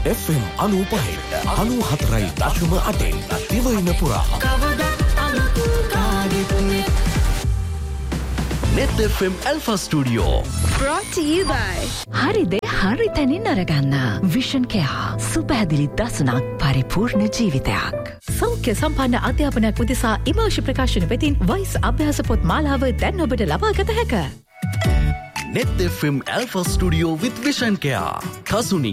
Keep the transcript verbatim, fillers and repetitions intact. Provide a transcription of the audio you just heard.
F M අනූපහයි අනූහතරයි දශම අටෙන් දිවයින පුරා net F M Alpha Studio brought to you by හරිද හරි තැනින් අරගන්න විෂන් කෙයා සුපහැදිලි දසුනක් පරිපූර්ණ ජීවිතයක් සෞඛ්‍ය සම්පන්න අධ්‍යාපනයක් උදෙසා ඉමාශ ප්‍රකාශන වෙතින් වයිස් අභ්‍යාස පොත් මාලාව දැන් ඔබට ලබා ගත හැක net F M Alpha Studio with Vision Care Kasuni